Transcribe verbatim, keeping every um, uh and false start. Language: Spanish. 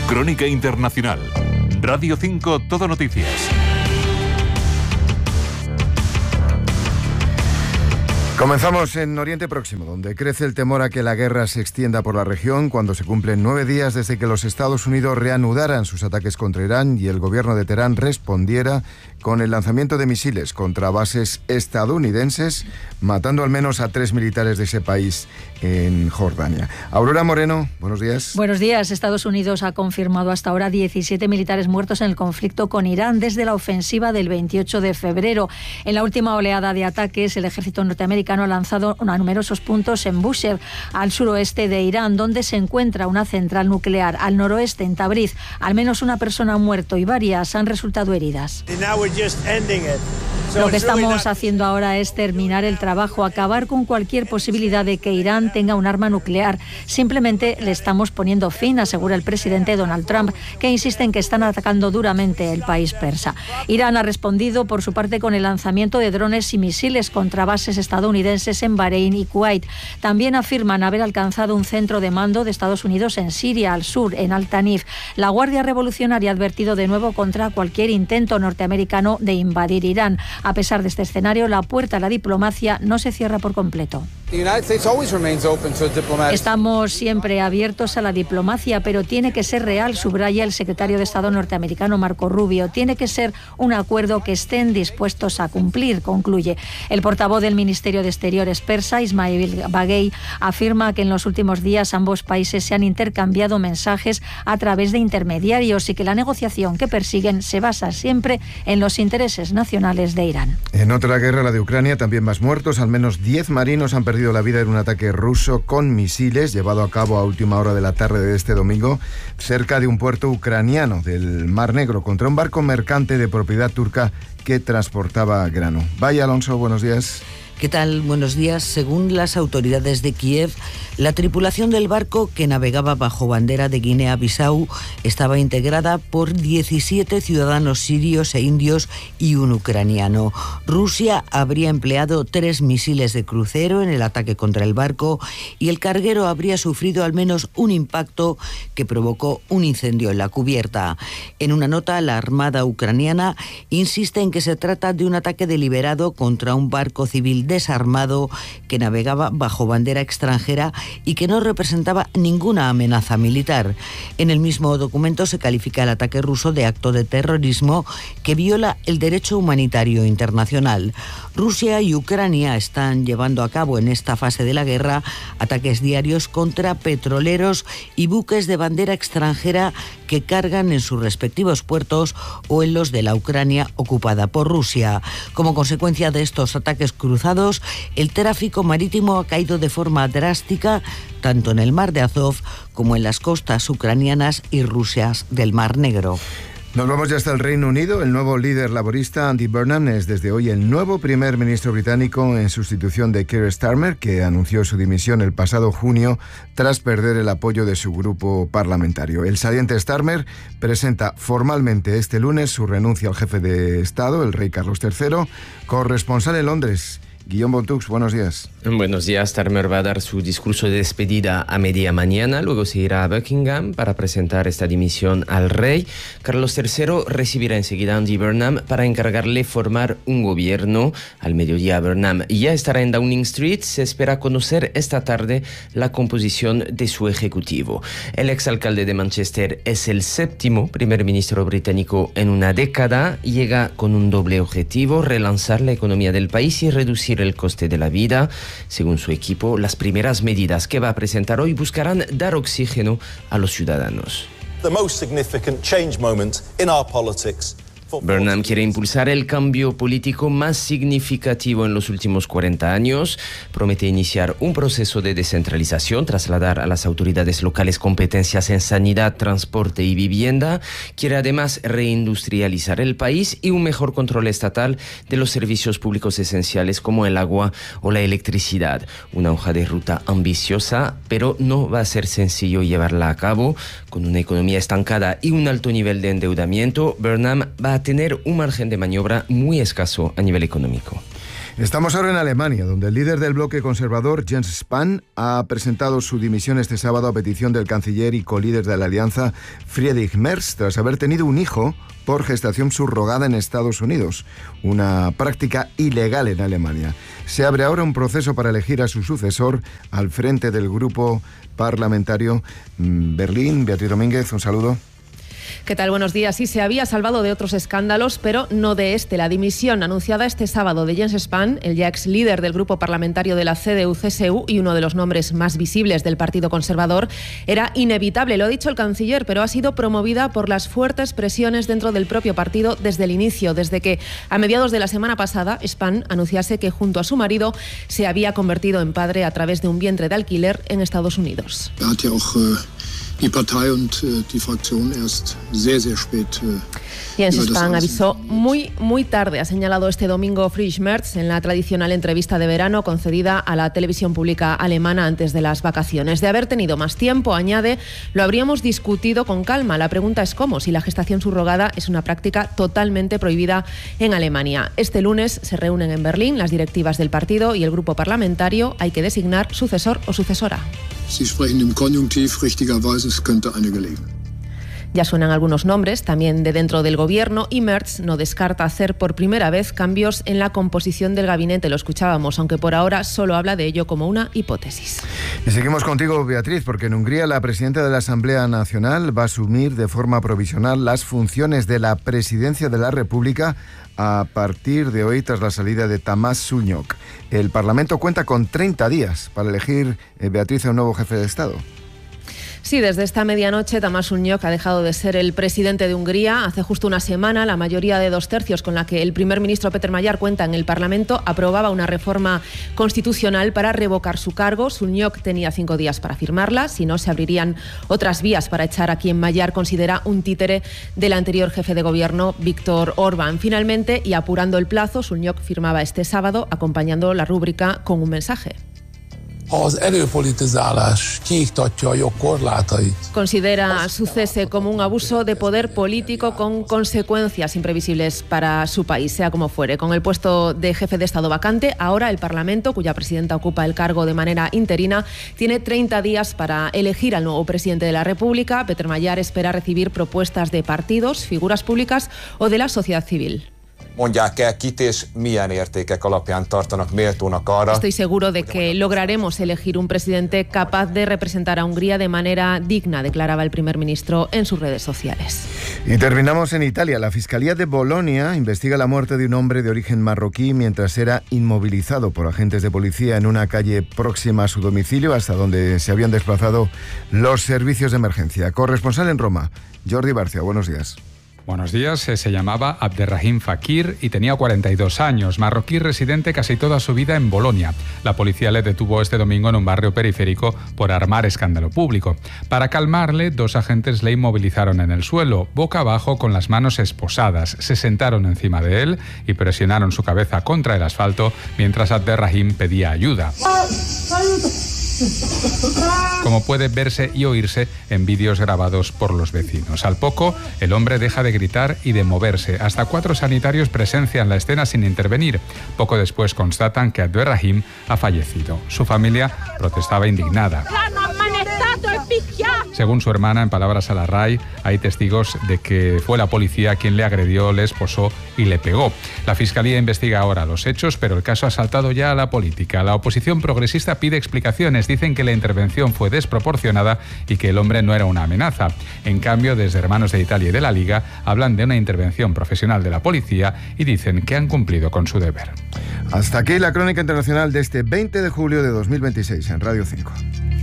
Crónica Internacional. Radio cinco Todo Noticias. Comenzamos en Oriente Próximo, donde crece el temor a que la guerra se extienda por la región cuando se cumplen nueve días desde que los Estados Unidos reanudaran sus ataques contra Irán y el gobierno de Teherán respondiera con el lanzamiento de misiles contra bases estadounidenses, matando al menos a tres militares de ese país en Jordania. Aurora Moreno, buenos días. Buenos días. Estados Unidos ha confirmado hasta ahora diecisiete militares muertos en el conflicto con Irán desde la ofensiva del veintiocho de febrero. En la última oleada de ataques, el ejército norteamericano ha lanzado a numerosos puntos en Bushehr, al suroeste de Irán, donde se encuentra una central nuclear. Al noroeste, en Tabriz, al menos una persona ha muerto y varias han resultado heridas. Lo que estamos haciendo ahora es terminar el trabajo, acabar con cualquier posibilidad de que Irán tenga un arma nuclear. Simplemente le estamos poniendo fin, asegura el presidente Donald Trump, que insiste en que están atacando duramente el país persa. Irán ha respondido por su parte con el lanzamiento de drones y misiles contra bases estadounidenses en Bahrein y Kuwait. También afirman haber alcanzado un centro de mando de Estados Unidos en Siria, al sur, en Al-Tanif. La Guardia Revolucionaria ha advertido de nuevo contra cualquier intento norteamericano de invadir Irán. A pesar de este escenario, la puerta a la diplomacia no se cierra por completo. Estamos siempre abiertos a la diplomacia, pero tiene que ser real, subraya el secretario de Estado norteamericano Marco Rubio. Tiene que ser un acuerdo que estén dispuestos a cumplir, concluye. El portavoz del Ministerio de Exteriores persa, Ismail Baghei, afirma que en los últimos días ambos países se han intercambiado mensajes a través de intermediarios y que la negociación que persiguen se basa siempre en los intereses nacionales de Irán. En otra guerra, la de Ucrania, también más muertos. Al menos diez marinos han perdido la vida en un ataque ruso con misiles llevado a cabo a última hora de la tarde de este domingo cerca de un puerto ucraniano del Mar Negro contra un barco mercante de propiedad turca que transportaba grano. Vaya Alonso, buenos días. ¿Qué tal? Buenos días. Según las autoridades de Kiev, la tripulación del barco, que navegaba bajo bandera de Guinea-Bissau, estaba integrada por diecisiete ciudadanos sirios e indios y un ucraniano. Rusia habría empleado tres misiles de crucero en el ataque contra el barco y el carguero habría sufrido al menos un impacto que provocó un incendio en la cubierta. En una nota, la Armada ucraniana insiste en que se trata de un ataque deliberado contra un barco civil desarmado que navegaba bajo bandera extranjera y que no representaba ninguna amenaza militar. En el mismo documento se califica el ataque ruso de acto de terrorismo que viola el derecho humanitario internacional. Rusia y Ucrania están llevando a cabo en esta fase de la guerra ataques diarios contra petroleros y buques de bandera extranjera que cargan en sus respectivos puertos o en los de la Ucrania ocupada por Rusia. Como consecuencia de estos ataques cruzados, el tráfico marítimo ha caído de forma drástica tanto en el mar de Azov como en las costas ucranianas y rusas del Mar Negro. Nos vamos ya hasta el Reino Unido. El nuevo líder laborista, Andy Burnham, es desde hoy el nuevo primer ministro británico en sustitución de Keir Starmer, que anunció su dimisión el pasado junio tras perder el apoyo de su grupo parlamentario. El saliente Starmer presenta formalmente este lunes su renuncia al jefe de Estado, el rey Carlos tercero, corresponsal en Londres. Guillaume Bontux, buenos días. Buenos días. Starmer va a dar su discurso de despedida a media mañana, luego se irá a Buckingham para presentar esta dimisión al rey. Carlos tercero recibirá enseguida a Andy Burnham para encargarle formar un gobierno. Al mediodía Burnham ya estará en Downing Street. Se espera conocer esta tarde la composición de su ejecutivo. El exalcalde de Manchester es el séptimo primer ministro británico en una década. Llega con un doble objetivo: relanzar la economía del país y reducir el coste de la vida. Según su equipo, las primeras medidas que va a presentar hoy buscarán dar oxígeno a los ciudadanos. The most significant change moment in our politics. Burnham quiere impulsar el cambio político más significativo en los últimos cuarenta años. Promete iniciar un proceso de descentralización, trasladar a las autoridades locales competencias en sanidad, transporte y vivienda. Quiere además reindustrializar el país y un mejor control estatal de los servicios públicos esenciales como el agua o la electricidad. Una hoja de ruta ambiciosa, pero no va a ser sencillo llevarla a cabo. Con una economía estancada y un alto nivel de endeudamiento, Burnham va a tener un margen de maniobra muy escaso a nivel económico. Estamos ahora en Alemania, donde el líder del bloque conservador, Jens Spahn, ha presentado su dimisión este sábado a petición del canciller y colíder de la alianza, Friedrich Merz, tras haber tenido un hijo por gestación subrogada en Estados Unidos, una práctica ilegal en Alemania. Se abre ahora un proceso para elegir a su sucesor al frente del grupo parlamentario Berlín. Beatriz Domínguez, un saludo. ¿Qué tal? Buenos días. Sí, se había salvado de otros escándalos, pero no de este. La dimisión anunciada este sábado de Jens Spahn, el ya ex líder del grupo parlamentario de la C D U C S U y uno de los nombres más visibles del Partido Conservador, era inevitable. Lo ha dicho el canciller, pero ha sido promovida por las fuertes presiones dentro del propio partido desde el inicio, desde que a mediados de la semana pasada Spahn anunciase que junto a su marido se había convertido en padre a través de un vientre de alquiler en Estados Unidos. Die Partei und die Fraktion erst sehr, sehr spät. Jens Spahn avisó muy, muy tarde, ha señalado este domingo Friedrich Merz en la tradicional entrevista de verano concedida a la televisión pública alemana antes de las vacaciones. De haber tenido más tiempo, añade, lo habríamos discutido con calma. La pregunta es cómo, si la gestación subrogada es una práctica totalmente prohibida en Alemania. Este lunes se reúnen en Berlín las directivas del partido y el grupo parlamentario. Hay que designar sucesor o sucesora. Sie sprechen im Konjunktiv, richtigerweise es könnte einige legen. Ya suenan algunos nombres, también de dentro del gobierno, y Merz no descarta hacer por primera vez cambios en la composición del gabinete. Lo escuchábamos, aunque por ahora solo habla de ello como una hipótesis. Y seguimos contigo, Beatriz, porque en Hungría la presidenta de la Asamblea Nacional va a asumir de forma provisional las funciones de la presidencia de la República a partir de hoy, tras la salida de Tamás Sunyok. El Parlamento cuenta con treinta días para elegir, eh, Beatriz, a un nuevo jefe de Estado. Sí, desde esta medianoche Tamás Sunyok ha dejado de ser el presidente de Hungría. Hace justo una semana, la mayoría de dos tercios con la que el primer ministro Péter Magyar cuenta en el Parlamento aprobaba una reforma constitucional para revocar su cargo. Sunyok tenía cinco días para firmarla, si no se abrirían otras vías para echar a quien Magyar considera un títere del anterior jefe de gobierno, Viktor Orbán. Finalmente, y apurando el plazo, Sunyok firmaba este sábado acompañando la rúbrica con un mensaje. Considera su cese como un abuso de poder político con consecuencias imprevisibles para su país, sea como fuere. Con el puesto de jefe de Estado vacante, ahora el Parlamento, cuya presidenta ocupa el cargo de manera interina, tiene treinta días para elegir al nuevo presidente de la República. Péter Magyar espera recibir propuestas de partidos, figuras públicas o de la sociedad civil. Estoy seguro de que lograremos elegir un presidente capaz de representar a Hungría de manera digna, declaraba el primer ministro en sus redes sociales. Y terminamos en Italia. La Fiscalía de Bolonia investiga la muerte de un hombre de origen marroquí mientras era inmovilizado por agentes de policía en una calle próxima a su domicilio, hasta donde se habían desplazado los servicios de emergencia. Corresponsal en Roma, Jordi Barcia, buenos días. Buenos días, se llamaba Abderrahim Fakir y tenía cuarenta y dos años, marroquí residente casi toda su vida en Bolonia. La policía le detuvo este domingo en un barrio periférico por armar escándalo público. Para calmarle, dos agentes le inmovilizaron en el suelo, boca abajo con las manos esposadas. Se sentaron encima de él y presionaron su cabeza contra el asfalto mientras Abderrahim pedía ayuda, como puede verse y oírse en vídeos grabados por los vecinos. Al poco, el hombre deja de gritar y de moverse. Hasta cuatro sanitarios presencian la escena sin intervenir. Poco después constatan que Abderrahim ha fallecido. Su familia protestaba indignada. Según su hermana, en palabras a la RAI, hay testigos de que fue la policía quien le agredió, le esposó y le pegó. La Fiscalía investiga ahora los hechos, pero el caso ha saltado ya a la política. La oposición progresista pide explicaciones. Dicen que la intervención fue desproporcionada y que el hombre no era una amenaza. En cambio, desde Hermanos de Italia y de la Liga hablan de una intervención profesional de la policía y dicen que han cumplido con su deber. Hasta aquí la crónica internacional de este veinte de julio de dos mil veintiséis en Radio cinco.